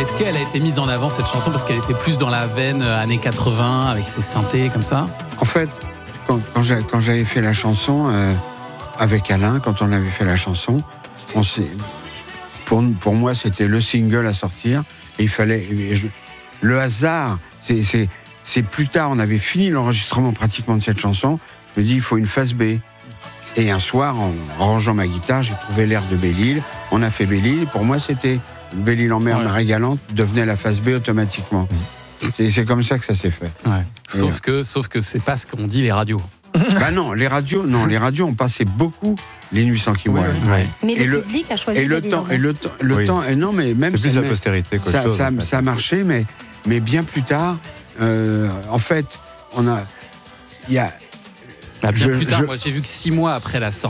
Est-ce qu'elle a été mise en avant, cette chanson, parce qu'elle était plus dans la veine années 80, avec ses synthés comme ça? En fait, quand j'avais fait la chanson avec Alain, quand on avait fait la chanson, pour moi, c'était le single à sortir. Et il fallait... le hasard, c'est plus tard, on avait fini l'enregistrement pratiquement de cette chanson. Je me dis, il faut une phase B. Et un soir, en rangeant ma guitare, j'ai trouvé l'air de Belle-Île. On a fait Belle-Île. Pour moi, c'était Belle-Île en mer, Marie Galante devenait la phase B automatiquement. C'est comme ça que ça s'est fait. Ouais. Sauf que c'est pas ce qu'ont dit les radios. Bah non, les radios ont passé beaucoup les Nuits sans Kim Wilde. Ouais. Mais le public a choisi le temps, et non, mais même c'est plus la postérité qu'autre chose. Ça a marché, mais bien plus tard, en fait, il y a. Bien plus tard, moi j'ai vu que 6 mois après la sortie